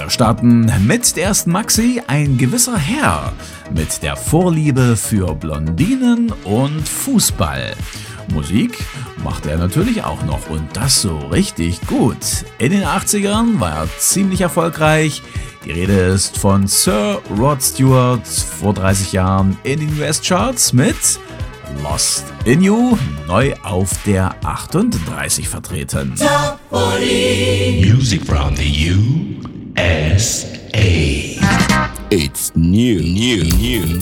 Wir starten mit der ersten Maxi, ein gewisser Herr mit der Vorliebe für Blondinen und Fußball. Musik macht er natürlich auch noch und das so richtig gut. In den 80ern war er ziemlich erfolgreich. Die Rede ist von Sir Rod Stewart vor 30 Jahren in den US-Charts mit Lost in You, neu auf der 38 vertreten. Top 40. Music from the USA. It's new.